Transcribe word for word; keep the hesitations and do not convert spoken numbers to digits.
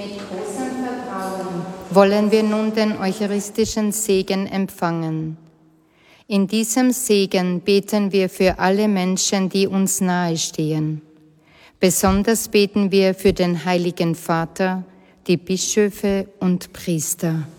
Mit großem Vertrauen wollen wir nun den eucharistischen Segen empfangen. In diesem Segen beten wir für alle Menschen, die uns nahestehen. Besonders beten wir für den Heiligen Vater, die Bischöfe und Priester.